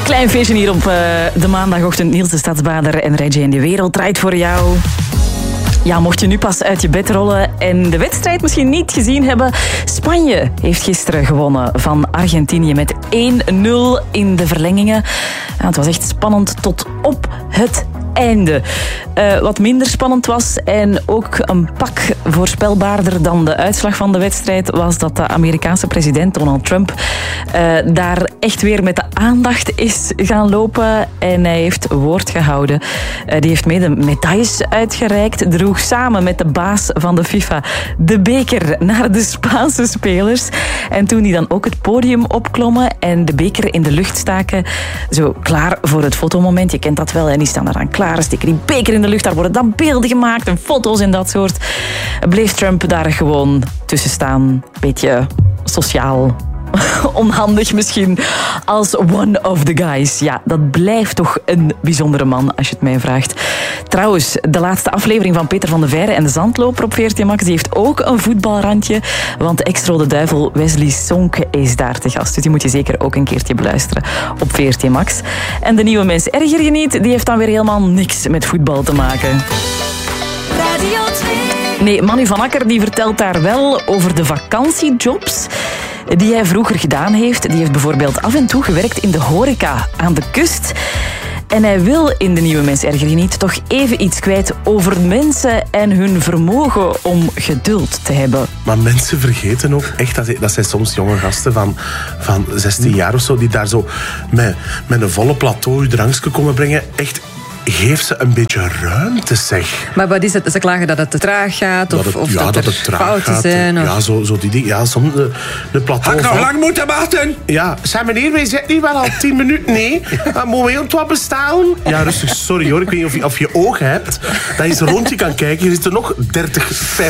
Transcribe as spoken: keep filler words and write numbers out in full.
Klein feestje hier op uh, de maandagochtend. Niels de Stadsbader en Reggie en de wereld draait voor jou. Ja, mocht je nu pas uit je bed rollen en de wedstrijd misschien niet gezien hebben. Spanje heeft gisteren gewonnen van Argentinië met één nul in de verlengingen. Ja, het was echt spannend tot op het einde. Uh, wat minder spannend was en ook een pak voorspelbaarder dan de uitslag van de wedstrijd was dat de Amerikaanse president Donald Trump uh, daar echt weer met de aandacht is gaan lopen en hij heeft woord gehouden. Uh, die heeft mede medailles uitgereikt, droeg samen met de baas van de FIFA de beker naar de Spaanse spelers. En toen die dan ook het podium opklommen en de beker in de lucht staken, zo klaar voor het fotomoment. Je kent dat wel, en die staan er dan klaar. Steken die beker in de lucht, daar worden dan beelden gemaakt en foto's en dat soort. Bleef Trump daar gewoon tussen staan. Beetje sociaal, onhandig misschien, als one of the guys. Ja, dat blijft toch een bijzondere man, als je het mij vraagt. Trouwens, de laatste aflevering van Peter van de Veire en de Zandloper op V R T Max, die heeft ook een voetbalrandje, want ex-Rode Duivel Wesley Sonk is daar te gast. Dus die moet je zeker ook een keertje beluisteren op V R T Max. En de nieuwe mens Erger je niet, die heeft dan weer helemaal niks met voetbal te maken. Radio twee. Nee, Manu van Akker die vertelt daar wel over de vakantiejobs die hij vroeger gedaan heeft. Die heeft bijvoorbeeld af en toe gewerkt in de horeca aan de kust. En hij wil in de nieuwe mens Erger je niet toch even iets kwijt over mensen en hun vermogen om geduld te hebben. Maar mensen vergeten ook echt, dat, dat zijn soms jonge gasten van, van zestien jaar of zo, die daar zo met, met een volle plateau je drankje komen brengen. Echt, geef ze een beetje ruimte, zeg. Maar wat is het? Ze klagen dat het te traag gaat? Of dat, het, of ja, dat, dat dat er het traag fouten gaat. zijn? Of... Ja, zo, zo die dingen. Ja, soms de, de plateau... Had ik nog lang moeten wachten? Ja, zeg meneer, wij zitten hier wel al tien minuten. Nee, uh, moeten we wat bestaan? Ja, rustig, sorry hoor. Ik weet niet of je, of je ogen hebt. Dat je eens een rondje kan kijken. Je zit er nog dertig, vijftig